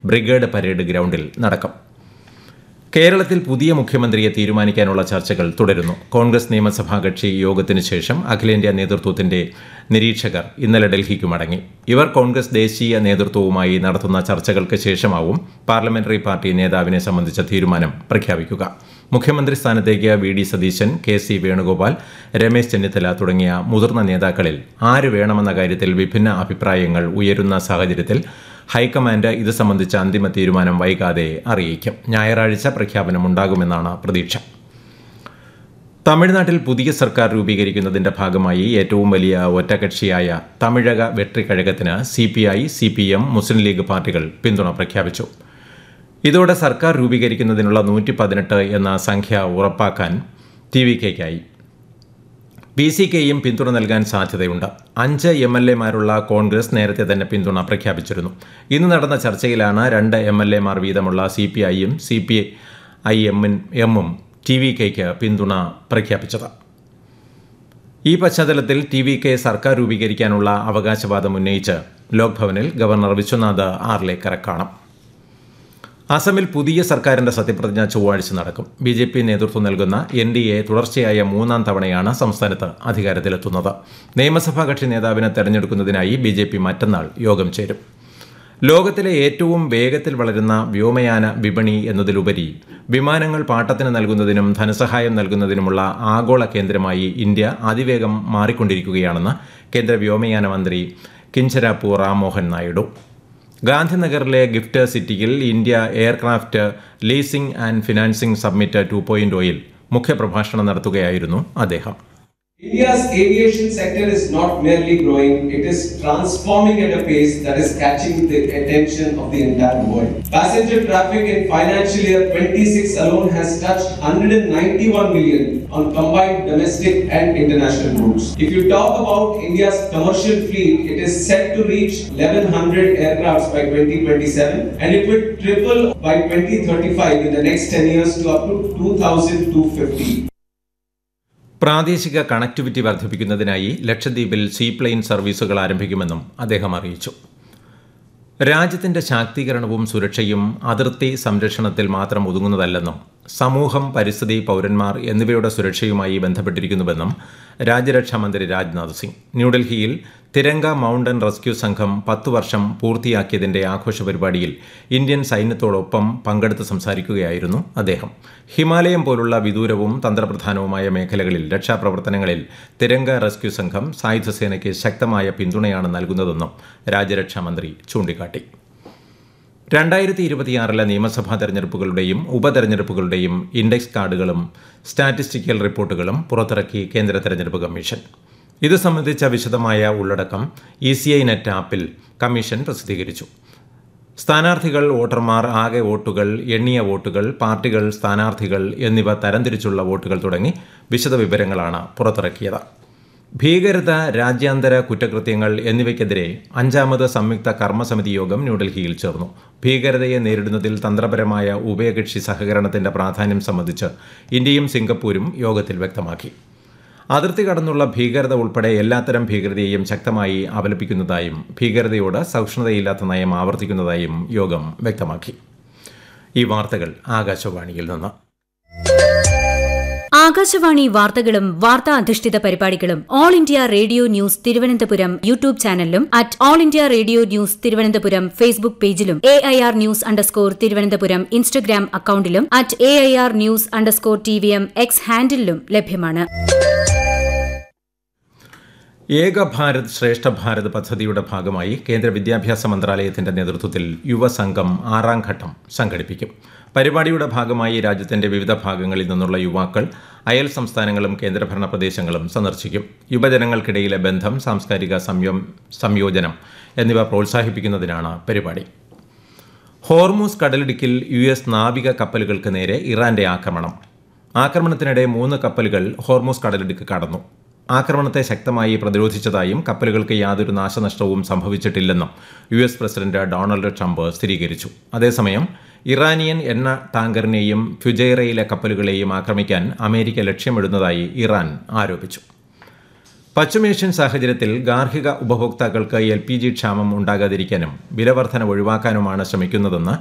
Brigade parade ഗ്രൗണ്ടിൽ നടക്കും. കേരളത്തിൽ പുതിയ മുഖ്യമന്ത്രിയെ തീരുമാനിക്കാനുള്ള ചർച്ചകൾ തുടരുന്നു. കോൺഗ്രസ് നിയമസഭാ കക്ഷി യോഗത്തിന് ശേഷം അഖിലേന്ത്യാ നേതൃത്വത്തിന്റെ നിരീക്ഷകർ ഇന്നലെ ഡൽഹിക്ക് മടങ്ങി. ഇവർ കോൺഗ്രസ് ദേശീയ നേതൃത്വവുമായി നടത്തുന്ന ചർച്ചകൾക്ക് ശേഷമാവും പാർലമെന്ററി പാർട്ടി നേതാവിനെ സംബന്ധിച്ച തീരുമാനം പ്രഖ്യാപിക്കുക. മുഖ്യമന്ത്രി സ്ഥാനത്തേക്ക് വി.ഡി. സതീശൻ, കെ.സി. വേണുഗോപാൽ, രമേശ് ചെന്നിത്തല തുടങ്ങിയ മുതിർന്ന നേതാക്കളിൽ ആര് വേണമെന്ന കാര്യത്തിൽ വിഭിന്ന അഭിപ്രായങ്ങൾ ഉയരുന്ന സാഹചര്യത്തിൽ ഹൈക്കമാൻഡ് ഇത് സംബന്ധിച്ച അന്തിമ തീരുമാനം വൈകാതെ അറിയിക്കും. ഞായറാഴ്ച പ്രഖ്യാപനമുണ്ടാകുമെന്നാണ് പ്രതീക്ഷ. തമിഴ്നാട്ടിൽ പുതിയ സർക്കാർ രൂപീകരിക്കുന്നതിന്റെ ഭാഗമായി ഏറ്റവും വലിയ ഒറ്റകക്ഷിയായ തമിഴക വെട്രിക്കഴകത്തിന് CPI, CPM, മുസ്ലിം ലീഗ് പാർട്ടികൾ പിന്തുണ പ്രഖ്യാപിച്ചു. ഇതോടെ സർക്കാർ രൂപീകരിക്കുന്നതിനുള്ള 118 എന്ന സംഖ്യ ഉറപ്പാക്കാൻ TVKയ്ക്കായി. PCKയും പിന്തുണ നൽകാൻ സാധ്യതയുണ്ട്. 5 MLAമാരുള്ള കോൺഗ്രസ് നേരത്തെ തന്നെ പിന്തുണ പ്രഖ്യാപിച്ചിരുന്നു. ഇന്ന് നടന്ന ചർച്ചയിലാണ് 2 MLAമാർ വീതമുള്ള CPIയും CPIMും TVKയ്ക്ക് പിന്തുണ പ്രഖ്യാപിച്ചത്. ഈ പശ്ചാത്തലത്തിൽ TVK സർക്കാർ രൂപീകരിക്കാനുള്ള അവകാശവാദം ഉന്നയിച്ച് ലോക്ഭവനിൽ ഗവർണർ വിശ്വനാഥ് ആർലേക്കറെ കാണും. അസമിൽ പുതിയ സർക്കാരിന്റെ സത്യപ്രതിജ്ഞ ചൊവ്വാഴ്ച നടക്കും. BJP നേതൃത്വം നൽകുന്ന NDA തുടർച്ചയായ 3ാം തവണയാണ് സംസ്ഥാനത്ത് അധികാരത്തിലെത്തുന്നത്. നിയമസഭാ കക്ഷി നേതാവിനെ തെരഞ്ഞെടുക്കുന്നതിനായി BJP മറ്റന്നാൾ യോഗം ചേരും. ലോകത്തിലെ ഏറ്റവും വേഗത്തിൽ വളരുന്ന വ്യോമയാന വിപണി എന്നതിലുപരി വിമാനങ്ങൾ പാട്ടത്തിന് നൽകുന്നതിനും ധനസഹായം നൽകുന്നതിനുമുള്ള ആഗോള കേന്ദ്രമായി ഇന്ത്യ അതിവേഗം മാറിക്കൊണ്ടിരിക്കുകയാണെന്ന് കേന്ദ്ര വ്യോമയാന മന്ത്രി കിഞ്ചരാപ്പു റാംമോഹൻ നായിഡു. ഗാന്ധിനഗറിലെ ഗിഫ്റ്റ് സിറ്റിയിൽ India aircraft leasing and financing submit 2.0യിൽ മുഖ്യപ്രഭാഷണം നടത്തുകയായിരുന്നു അദ്ദേഹം. India's aviation sector is not merely growing, it is transforming at a pace that is catching the attention of the entire world. Passenger traffic in financial year 26 alone has touched 191 million on combined domestic and international routes. If you talk about India's commercial fleet, it is set to reach 1100 aircrafts by 2027 and it will triple by 2035 in the next 10 years to up to 2250. പ്രാദേശിക connectivity വർദ്ധിപ്പിക്കുന്നതിനായി ലക്ഷദ്വീപിൽ seaplane സർവീസുകൾ ആരംഭിക്കുമെന്നും അദ്ദേഹം അറിയിച്ചു. രാജ്യത്തിന്റെ ശാക്തീകരണവും സുരക്ഷയും അതിർത്തി സംരക്ഷണത്തിൽ മാത്രം ഒതുങ്ങുന്നതല്ലെന്നും സമൂഹം, പരിസ്ഥിതി, പൗരന്മാർ എന്നിവയുടെ സുരക്ഷയുമായി ബന്ധപ്പെട്ടിരിക്കുന്നുവെന്നും രാജ്യരക്ഷാമന്ത്രി രാജ്നാഥ് സിംഗ് ന്യൂഡൽഹിയിൽ തിരങ്ക മൗണ്ടൻ റെസ്ക്യൂ സംഘം 10 വർഷം പൂർത്തിയാക്കിയതിന്റെ ആഘോഷ പരിപാടിയിൽ ഇന്ത്യൻ സൈന്യത്തോടൊപ്പം പങ്കെടുത്ത് സംസാരിക്കുകയായിരുന്നു അദ്ദേഹം. ഹിമാലയം പോലുള്ള വിദൂരവും തന്ത്രപ്രധാനവുമായ മേഖലകളിൽ രക്ഷാപ്രവർത്തനങ്ങളിൽ തിരങ്ക റെസ്ക്യൂ സംഘം സായുധസേനയ്ക്ക് ശക്തമായ പിന്തുണയാണ് നൽകുന്നതെന്നും രാജ്യരക്ഷാമന്ത്രി ചൂണ്ടിക്കാട്ടി. 2026 നിയമസഭാ തെരഞ്ഞെടുപ്പുകളുടെയും ഉപതെരഞ്ഞെടുപ്പുകളുടെയും ഇൻഡെക്സ് കാർഡുകളും സ്റ്റാറ്റിസ്റ്റിക്കൽ റിപ്പോർട്ടുകളും പുറത്തിറക്കി കേന്ദ്ര തെരഞ്ഞെടുപ്പ് കമ്മീഷൻ. ഇത് സംബന്ധിച്ച വിശദമായ ഉള്ളടക്കം ECI നെറ്റ് ആപ്പിൽ കമ്മീഷൻ പ്രസിദ്ധീകരിച്ചു. സ്ഥാനാർത്ഥികൾ, വോട്ടർമാർ, ആകെ വോട്ടുകൾ, എണ്ണിയ വോട്ടുകൾ, പാർട്ടികൾ, സ്ഥാനാർത്ഥികൾ എന്നിവ തരംതിരിച്ചുള്ള വോട്ടുകൾ തുടങ്ങി വിശദവിവരങ്ങളാണ് പുറത്തിറക്കിയത്. ഭീകരത, രാജ്യാന്തര കുറ്റകൃത്യങ്ങൾ എന്നിവയ്ക്കെതിരെ 5ാമത് സംയുക്ത കർമ്മസമിതി യോഗം ന്യൂഡൽഹിയിൽ ചേർന്നു. ഭീകരതയെ നേരിടുന്നതിൽ തന്ത്രപരമായ ഉഭയകക്ഷി സഹകരണത്തിന്റെ പ്രാധാന്യം സംബന്ധിച്ച് ഇന്ത്യയും സിംഗപ്പൂരും യോഗത്തിൽ വ്യക്തമാക്കി. അതിർത്തി കടന്നുള്ള ഭീകരത ഉൾപ്പെടെ എല്ലാത്തരം ഭീകരതയെയും ശക്തമായി അപലപിക്കുന്നതായും ഭീകരതയോട് സഹിഷ്ണുതയില്ലാത്ത നയം ആവർത്തിക്കുന്നതായും യോഗം വ്യക്തമാക്കി. ഈ വാർത്തകൾ ആകാശവാണിയിൽ നിന്ന്. ആകാശവാണി വാർത്തകളും വാർത്താ അധിഷ്ഠിത പരിപാടികളും all India radio news Thiruvananthapuram YouTube ചാനലിലും all India radio news Thiruvananthapuram Facebook പേജിലും AIR ന്യൂസ് _ ഇൻസ്റ്റഗ്രാം അക്കൌണ്ടിലും @AIR ന്യൂസ് _ X ഹാൻഡിലും ലഭ്യമാണ്. ഏക ഭാരത് ശ്രേഷ്ഠ ഭാരത് പദ്ധതിയുടെ ഭാഗമായി കേന്ദ്ര വിദ്യാഭ്യാസ മന്ത്രാലയത്തിന്റെ നേതൃത്വത്തിൽ യുവസംഘം 6ാം ഘട്ടം സംഘടിപ്പിക്കും. പരിപാടിയുടെ ഭാഗമായി രാജ്യത്തിന്റെ വിവിധ ഭാഗങ്ങളിൽ നിന്നുള്ള യുവാക്കൾ അയൽ സംസ്ഥാനങ്ങളും കേന്ദ്രഭരണ പ്രദേശങ്ങളും സന്ദർശിക്കും. യുവജനങ്ങൾക്കിടയിലെ ബന്ധം, സാംസ്കാരിക സംയോജനം എന്നിവ പ്രോത്സാഹിപ്പിക്കുന്നതിനാണ് പരിപാടി. ഹോർമൂസ് കടലിടുക്കിൽ US നാവിക കപ്പലുകൾക്ക് നേരെ ഇറാന്റെ ആക്രമണം. ആക്രമണത്തിനിടെ 3 കപ്പലുകൾ ഹോർമൂസ് കടലിടുക്ക് കടന്നു. ആക്രമണത്തെ ശക്തമായി പ്രതിരോധിച്ചതായും കപ്പലുകൾക്ക് യാതൊരു നാശനഷ്ടവും സംഭവിച്ചിട്ടില്ലെന്നും US പ്രസിഡന്റ് ഡൊണാൾഡ് ട്രംപ് സ്ഥിരീകരിച്ചു. അതേസമയം ഇറാനിയൻ എണ്ണ ടാങ്കറിനെയും ഫുജൈറയിലെ കപ്പലുകളെയും ആക്രമിക്കാൻ അമേരിക്ക ലക്ഷ്യമിടുന്നതായി ഇറാൻ ആരോപിച്ചു. പശ്ചിമേഷ്യൻ സാഹചര്യത്തിൽ ഗാർഹിക ഉപഭോക്താക്കൾക്ക് LPG ക്ഷാമം ഉണ്ടാകാതിരിക്കാനും വിലവർധന ഒഴിവാക്കാനുമാണ് ശ്രമിക്കുന്നതെന്ന്